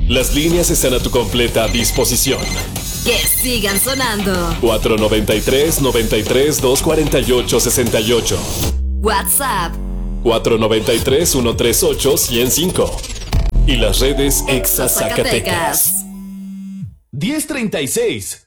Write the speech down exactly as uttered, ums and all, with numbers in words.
Las líneas están a tu completa disposición. Que sigan sonando. cuatro noventa y tres, noventa y tres, doscientos cuarenta y ocho, sesenta y ocho. WhatsApp cuatro noventa y tres, ciento treinta y ocho, ciento cinco. Y las redes Exa Zacatecas. diez treinta y seis.